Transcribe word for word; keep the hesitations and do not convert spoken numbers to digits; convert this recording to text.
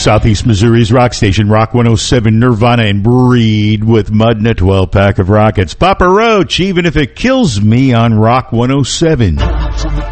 Southeast Missouri's rock station, Rock one oh seven, Nirvana and Breed with Mud and a twelve pack of Rockets. Papa Roach, even if it kills me on Rock one oh seven.